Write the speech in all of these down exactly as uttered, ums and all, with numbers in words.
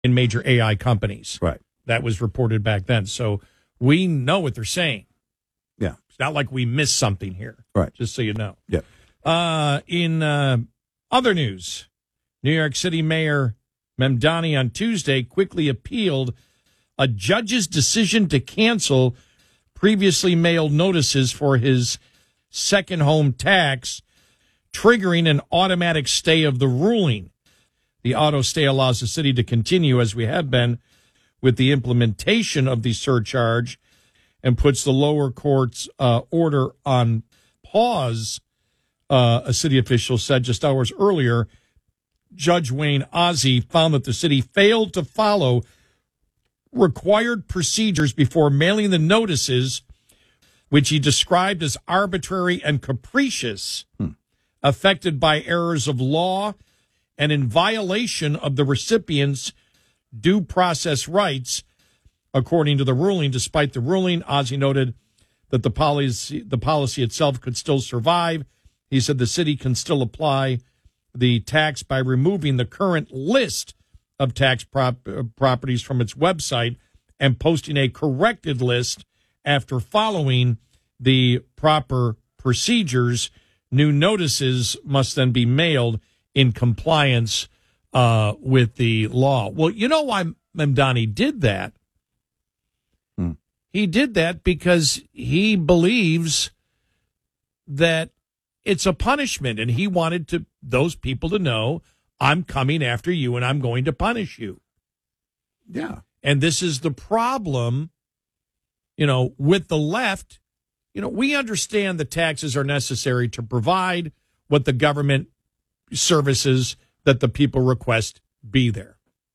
in major A I companies. Right. That was reported back then. So we know what they're saying. Yeah. It's not like we missed something here. Right. Just so you know. Yeah. Uh, in uh, other news, New York City Mayor Mamdani on Tuesday quickly appealed a judge's decision to cancel previously mailed notices for his second home tax, triggering an automatic stay of the ruling. The auto stay allows the city to continue, as we have been, with the implementation of the surcharge and puts the lower court's uh, order on pause, uh, a city official said just hours earlier. Judge Wayne Ozzie found that the city failed to follow required procedures before mailing the notices, which he described as arbitrary and capricious, hmm. affected by errors of law and in violation of the recipient's due process rights, according to the ruling. Despite the ruling, Ozzie noted that the policy, the policy itself could still survive. He said the city can still apply the tax by removing the current list of tax prop- properties from its website and posting a corrected list after following the proper procedures. New notices must then be mailed in compliance uh, with the law. Well, you know why Mamdani did that? Hmm. He did that because he believes that it's a punishment, and he wanted to those people to know, I'm coming after you and I'm going to punish you. Yeah. And this is the problem, you know, with the left. You know, we understand the taxes are necessary to provide what the government services that the people request be there.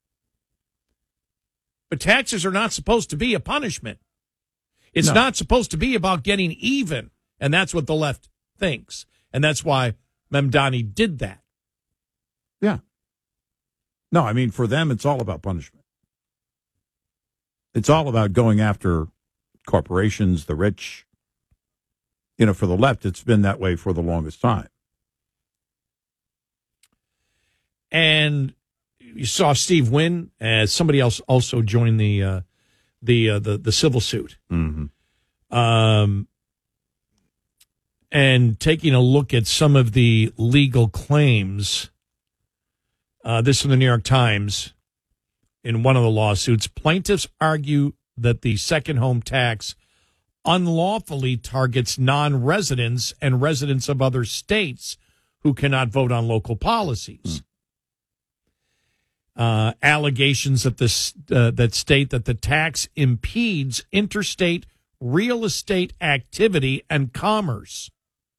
But taxes are not supposed to be a punishment. It's no. not supposed to be about getting even. And that's what the left thinks. And that's why Mamdani did that. Yeah. No, I mean, for them, it's all about punishment. It's all about going after corporations, the rich. You know, for the left, it's been that way for the longest time. And you saw Steve Wynn, as somebody else also joined the uh, the, uh, the the civil suit. Mm-hmm. Um, and taking a look at some of the legal claims. Uh, this from the New York Times. In one of the lawsuits, plaintiffs argue that the second home tax unlawfully targets non-residents and residents of other states who cannot vote on local policies. Mm. Uh, allegations that this uh, that state that the tax impedes interstate real estate activity and commerce.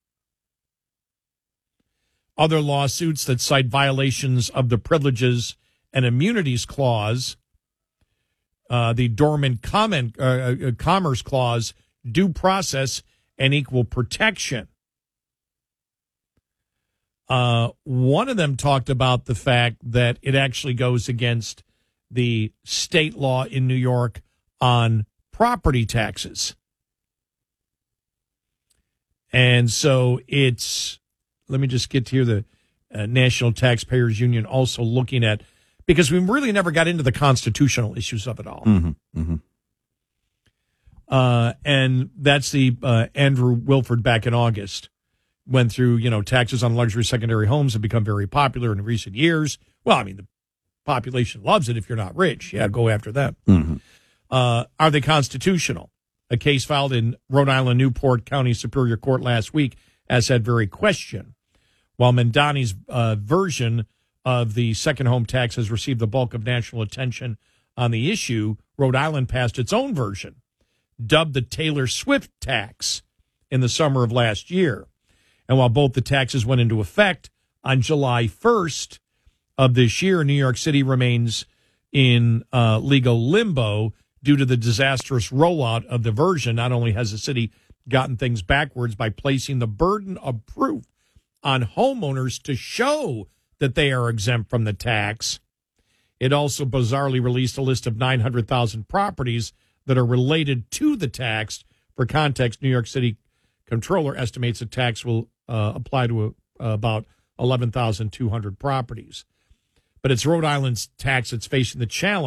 Other lawsuits that cite violations of the Privileges and Immunities Clause, uh, the Dormant comment, uh, uh, Commerce Clause, due process, and equal protection. Uh, one of them talked about the fact that it actually goes against the state law in New York on property taxes. And so it's, let me just get to here, the uh, National Taxpayers Union also looking at, because we really never got into the constitutional issues of it all. Mm-hmm, mm-hmm. Uh, and that's the uh, Andrew Wilford back in August went through, you know, taxes on luxury secondary homes have become very popular in recent years. Well, I mean, the population loves it if you're not rich. Yeah, go after them. Mm-hmm. Uh, are they constitutional? A case filed in Rhode Island Newport County Superior Court last week asked that very question. While Mamdani's uh, version of the second home tax has received the bulk of national attention on the issue, Rhode Island passed its own version, dubbed the Taylor Swift tax, in the summer of last year. And while both the taxes went into effect on July first of this year, New York City remains in uh, legal limbo due to the disastrous rollout of the version. Not only has the city gotten things backwards by placing the burden of proof on homeowners to show that they are exempt from the tax, it also bizarrely released a list of nine hundred thousand properties that are related to the tax. For context, New York City Comptroller estimates the tax will uh, apply to uh, about eleven thousand two hundred properties. but it's Rhode Island's tax that's facing the challenge.